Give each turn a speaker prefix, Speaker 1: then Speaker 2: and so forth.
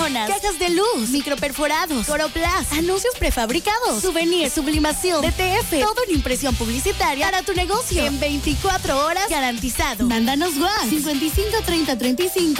Speaker 1: cortinas, cajas de luz, microperforados, coroplast, anuncios prefabricados, souvenir, sublimación, DTF, todo en impresión publicitaria para tu negocio. En 24 horas garantizado. Mándanos WhatsApp 55 30 35